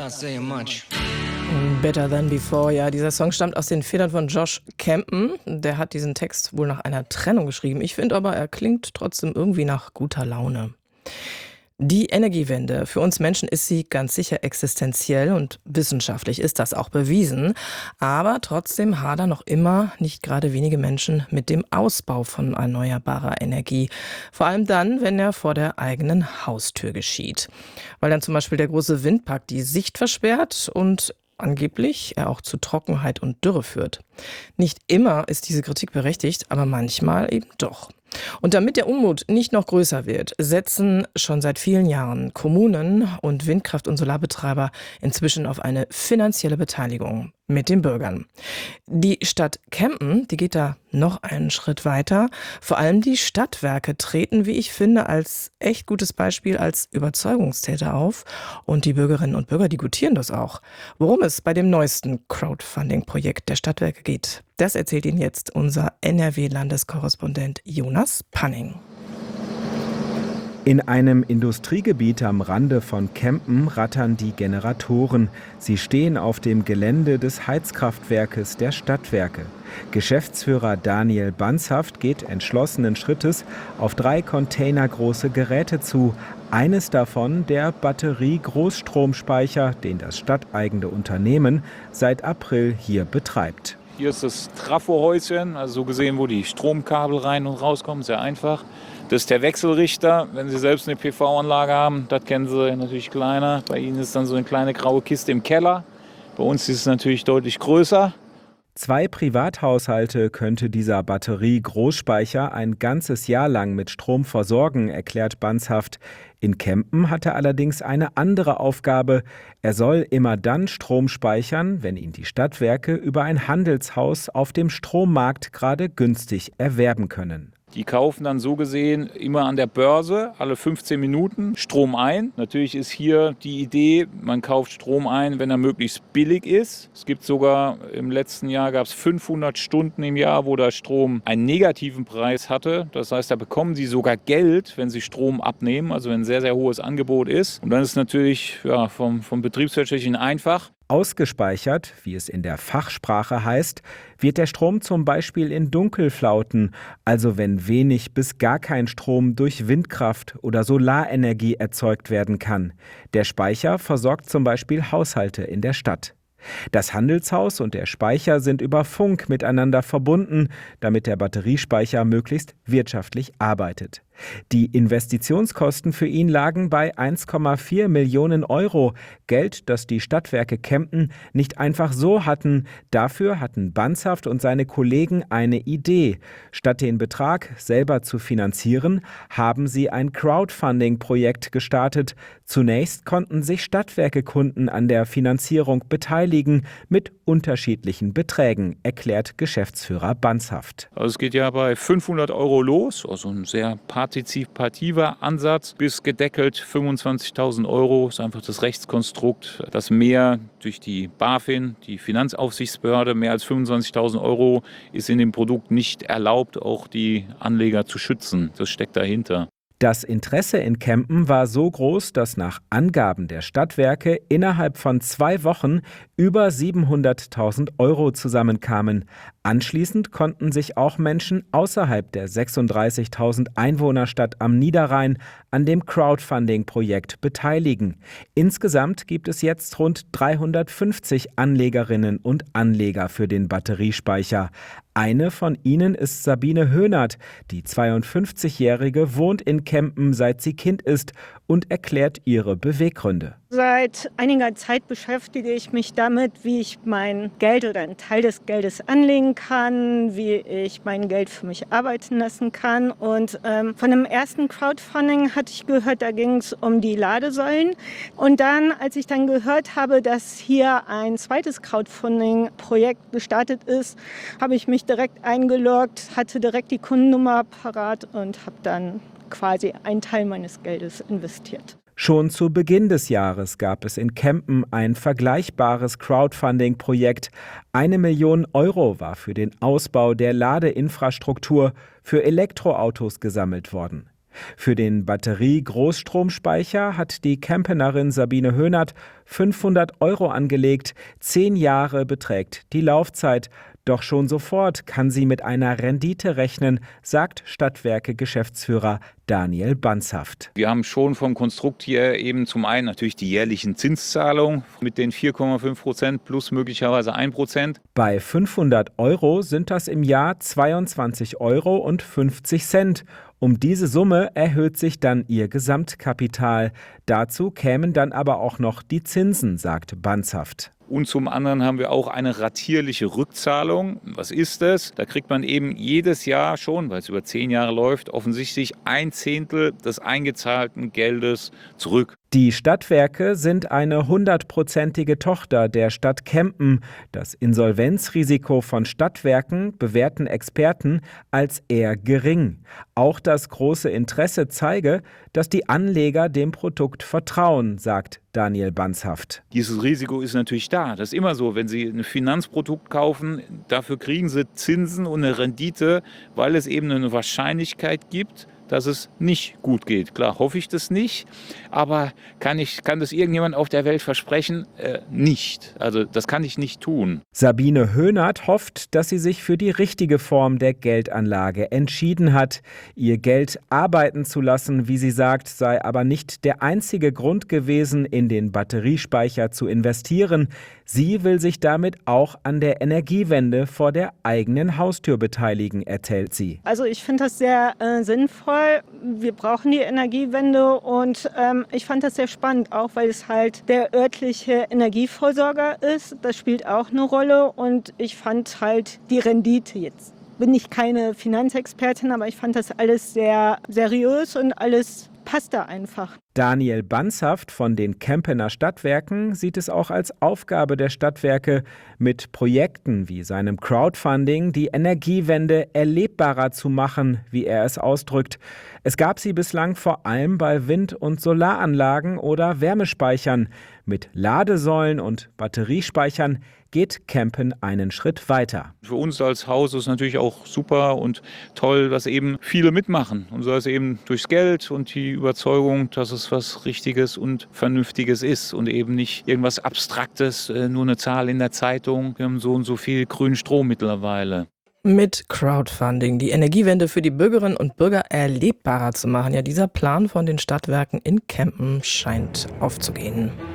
Better Than Before, ja, dieser Song stammt aus den Federn von Josh Campen. Der hat diesen Text wohl nach einer Trennung geschrieben. Ich finde aber, er klingt trotzdem irgendwie nach guter Laune. Die Energiewende, für uns Menschen ist sie ganz sicher existenziell und wissenschaftlich ist das auch bewiesen. Aber trotzdem hadern noch immer nicht gerade wenige Menschen mit dem Ausbau von erneuerbarer Energie. Vor allem dann, wenn er vor der eigenen Haustür geschieht. Weil dann zum Beispiel der große Windpark die Sicht versperrt und angeblich er auch zu Trockenheit und Dürre führt. Nicht immer ist diese Kritik berechtigt, aber manchmal eben doch. Und damit der Unmut nicht noch größer wird, setzen schon seit vielen Jahren Kommunen und Windkraft- und Solarbetreiber inzwischen auf eine finanzielle Beteiligung mit den Bürgern. Die Stadt Kempen, die geht da noch einen Schritt weiter. Vor allem die Stadtwerke treten, wie ich finde, als echt gutes Beispiel als Überzeugungstäter auf. Und die Bürgerinnen und Bürger, die gutieren das auch. Worum es bei dem neuesten Crowdfunding-Projekt der Stadtwerke geht, das erzählt Ihnen jetzt unser NRW-Landeskorrespondent Jonas Panning. In einem Industriegebiet am Rande von Kempen rattern die Generatoren. Sie stehen auf dem Gelände des Heizkraftwerkes der Stadtwerke. Geschäftsführer Daniel Banzhaft geht entschlossenen Schrittes auf 3 containergroße Geräte zu. Eines davon der Batterie-Großstromspeicher, den das stadteigene Unternehmen seit April hier betreibt. Hier ist das Trafohäuschen, also so gesehen, wo die Stromkabel rein und rauskommen, sehr einfach. Das ist der Wechselrichter, wenn Sie selbst eine PV-Anlage haben, das kennen Sie natürlich kleiner. Bei Ihnen ist dann so eine kleine graue Kiste im Keller. Bei uns ist es natürlich deutlich größer. 2 Privathaushalte könnte dieser Batterie-Großspeicher ein ganzes Jahr lang mit Strom versorgen, erklärt Banzhaft. In Kempen hat er allerdings eine andere Aufgabe. Er soll immer dann Strom speichern, wenn ihn die Stadtwerke über ein Handelshaus auf dem Strommarkt gerade günstig erwerben können. Die kaufen dann so gesehen immer an der Börse alle 15 Minuten Strom ein. Natürlich ist hier die Idee, man kauft Strom ein, wenn er möglichst billig ist. Es gibt sogar, im letzten Jahr gab es 500 Stunden im Jahr, wo der Strom einen negativen Preis hatte. Das heißt, da bekommen Sie sogar Geld, wenn Sie Strom abnehmen, also wenn ein sehr, sehr hohes Angebot ist. Und dann ist es natürlich vom Betriebswirtschaftlichen einfach. Ausgespeichert, wie es in der Fachsprache heißt, wird der Strom zum Beispiel in Dunkelflauten, also wenn wenig bis gar kein Strom durch Windkraft oder Solarenergie erzeugt werden kann. Der Speicher versorgt zum Beispiel Haushalte in der Stadt. Das Handelshaus und der Speicher sind über Funk miteinander verbunden, damit der Batteriespeicher möglichst wirtschaftlich arbeitet. Die Investitionskosten für ihn lagen bei 1,4 Millionen Euro. Geld, das die Stadtwerke Kempen nicht einfach so hatten. Dafür hatten Banzhaft und seine Kollegen eine Idee. Statt den Betrag selber zu finanzieren, haben sie ein Crowdfunding-Projekt gestartet. Zunächst konnten sich Stadtwerke-Kunden an der Finanzierung beteiligen mit unterschiedlichen Beträgen, erklärt Geschäftsführer Banzhaft. Also es geht ja bei 500 Euro los, also ein sehr partizipativer Ansatz, bis gedeckelt 25.000 Euro ist einfach das Rechtskonstrukt. Das mehr durch die BaFin, die Finanzaufsichtsbehörde, mehr als 25.000 Euro ist in dem Produkt nicht erlaubt, auch die Anleger zu schützen. Das steckt dahinter. Das Interesse in Kempen war so groß, dass nach Angaben der Stadtwerke innerhalb von 2 Wochen über 700.000 Euro zusammenkamen. Anschließend konnten sich auch Menschen außerhalb der 36.000 Einwohnerstadt am Niederrhein an dem Crowdfunding-Projekt beteiligen. Insgesamt gibt es jetzt rund 350 Anlegerinnen und Anleger für den Batteriespeicher. Eine von ihnen ist Sabine Höhnert. Die 52-Jährige wohnt in Kempen, seit sie Kind ist, und erklärt ihre Beweggründe. Seit einiger Zeit beschäftige ich mich damit, wie ich mein Geld oder einen Teil des Geldes anlegen kann, wie ich mein Geld für mich arbeiten lassen kann. Und von dem ersten Crowdfunding hatte ich gehört, da ging es um die Ladesäulen. Und dann, als ich dann gehört habe, dass hier ein zweites Crowdfunding-Projekt gestartet ist, habe ich mich direkt eingeloggt, hatte direkt die Kundennummer parat und habe dann quasi einen Teil meines Geldes investiert. Schon zu Beginn des Jahres gab es in Kempen ein vergleichbares Crowdfunding-Projekt. 1 Million Euro war für den Ausbau der Ladeinfrastruktur für Elektroautos gesammelt worden. Für den Batterie-Großstromspeicher hat die Kempenerin Sabine Höhnert 500 € angelegt. 10 Jahre beträgt die Laufzeit. Doch schon sofort kann sie mit einer Rendite rechnen, sagt Stadtwerke-Geschäftsführer Daniel Banzhaft. Wir haben schon vom Konstrukt hier eben zum einen natürlich die jährlichen Zinszahlungen mit den 4,5% plus möglicherweise 1%. Bei 500 € sind das im Jahr 22,50 €. Um diese Summe erhöht sich dann ihr Gesamtkapital. Dazu kämen dann aber auch noch die Zinsen, sagt Banzhaft. Und zum anderen haben wir auch eine ratierliche Rückzahlung. Was ist das? Da kriegt man eben jedes Jahr schon, weil es über 10 Jahre läuft, offensichtlich 1/10 des eingezahlten Geldes zurück. Die Stadtwerke sind eine 100%ige Tochter der Stadt Kempen. Das Insolvenzrisiko von Stadtwerken bewerten Experten als eher gering. Auch das große Interesse zeige, dass die Anleger dem Produkt vertrauen, sagt Daniel Banzhaft. Dieses Risiko ist natürlich da. Das ist immer so, wenn Sie ein Finanzprodukt kaufen, dafür kriegen Sie Zinsen und eine Rendite, weil es eben eine Wahrscheinlichkeit gibt, dass es nicht gut geht. Klar hoffe ich das nicht, aber kann das irgendjemand auf der Welt versprechen? Nicht. Also das kann ich nicht tun. Sabine Höhnert hofft, dass sie sich für die richtige Form der Geldanlage entschieden hat. Ihr Geld arbeiten zu lassen, wie sie sagt, sei aber nicht der einzige Grund gewesen, in den Batteriespeicher zu investieren. Sie will sich damit auch an der Energiewende vor der eigenen Haustür beteiligen, erzählt sie. Also ich finde das sehr sinnvoll. Wir brauchen die Energiewende und ich fand das sehr spannend, auch weil es halt der örtliche Energieversorger ist. Das spielt auch eine Rolle und ich fand halt die Rendite jetzt. Bin ich keine Finanzexpertin, aber ich fand das alles sehr seriös und alles passt da einfach. Daniel Banzhaft von den Kempener Stadtwerken sieht es auch als Aufgabe der Stadtwerke, mit Projekten wie seinem Crowdfunding die Energiewende erlebbarer zu machen, wie er es ausdrückt. Es gab sie bislang vor allem bei Wind- und Solaranlagen oder Wärmespeichern. Mit Ladesäulen und Batteriespeichern geht Kempen einen Schritt weiter. Für uns als Haus ist es natürlich auch super und toll, dass eben viele mitmachen. Und sei es eben durchs Geld und die Überzeugung, dass es was Richtiges und Vernünftiges ist und eben nicht irgendwas Abstraktes, nur eine Zahl in der Zeitung. Wir haben so und so viel grünen Strom mittlerweile. Mit Crowdfunding die Energiewende für die Bürgerinnen und Bürger erlebbarer zu machen. Ja, dieser Plan von den Stadtwerken in Kempen scheint aufzugehen.